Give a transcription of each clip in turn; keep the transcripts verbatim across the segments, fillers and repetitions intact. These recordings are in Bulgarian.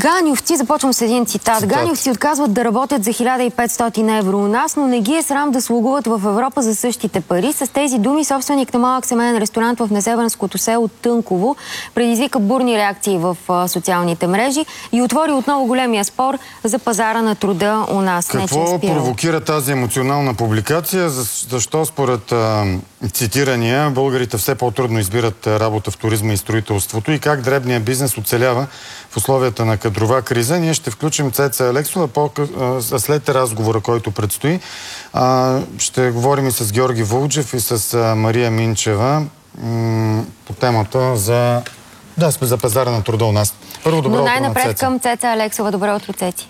Ганьовци, започвам с един цитат. цитат. Ганьовци отказват да работят за хиляда и петстотин евро у нас, но не ги е срам да слугуват в Европа за същите пари. С тези думи собственик на малък семейен ресторант в несебърнското село Тънково предизвика бурни реакции в социалните мрежи и отвори отново големия спор за пазара на труда у нас. Какво не, провокира тази емоционална публикация? Защо според а, цитирания българите все по-трудно избират работа в туризма и строителството и как дребният бизнес оцелява в условията на кадрова криза? Ние ще включим Цеца Алексова след разговора, който предстои. А, ще говорим и с Георги Вълджев и с а, Мария Минчева по темата за, да, за пазара на труда у нас. Първо, добро Но утро най-напред на Цеца. към Цеца Алексова. Добро утро, Цеци.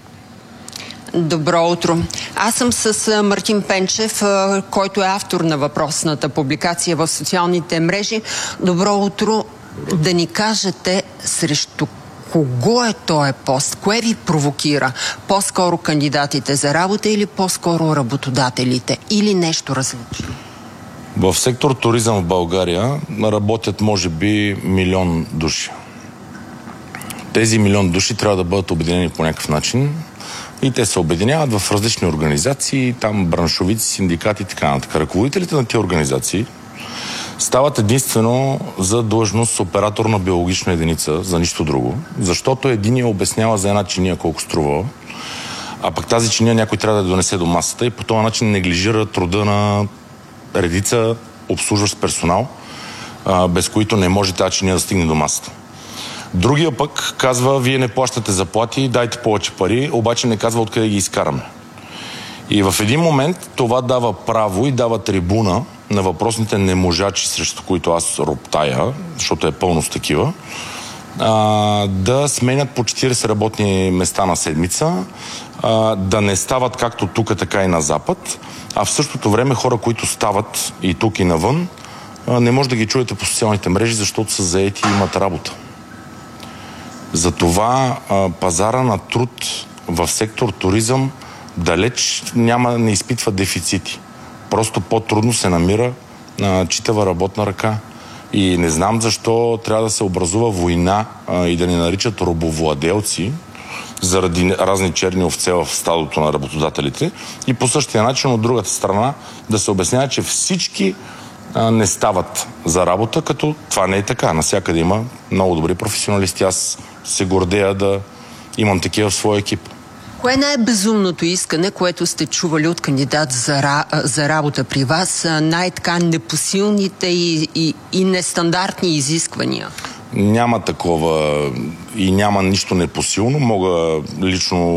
Добро утро. Аз съм с Мартин Пенчев, който е автор на въпросната публикация в социалните мрежи. Добро утро. Да ни кажете срещу кого е този пост? Кое ви провокира? По-скоро кандидатите за работа или по-скоро работодателите? Или нещо различно? В сектор туризъм в България работят може би милион души. Тези милион души трябва да бъдат обединени по някакъв начин и те се обединяват в различни организации, там браншовици, синдикати и така нататък. Ръководителите на тези организации стават единствено за длъжност оператор на биологична единица, за нищо друго, защото единия обяснява за една чиния колко струва, а пък тази чиния някой трябва да донесе до масата и по този начин неглижира труда на редица обслужващ персонал, без които не може тази чиния да стигне до масата. Другия пък казва, вие не плащате заплати, дайте повече пари, обаче не казва откъде ги изкараме. И в един момент това дава право и дава трибуна на въпросните неможачи, срещу които аз роптая, защото е пълно с такива, а, да сменят по четирийсет работни места на седмица, а, да не стават както тук, така и на Запад, а в същото време хора, които стават и тук и навън, а, не може да ги чуете по социалните мрежи, защото са заети и имат работа. Затова а, пазара на труд в сектор туризъм далеч няма, не изпитва дефицити. Просто по-трудно се намира а, читава работна ръка. И не знам защо трябва да се образува война а, и да ни наричат робовладелци заради разни черни овце в стадото на работодателите. И по същия начин от другата страна да се обяснява, че всички а, не стават за работа, като това не е така. Насякъде има много добри професионалисти. Аз се гордея да имам такива в своя екип. Кое е най-безумното искане, което сте чували от кандидат за, за работа при вас? Най-така непосилните и, и, и нестандартни изисквания? Няма такова и няма нищо непосилно. Мога лично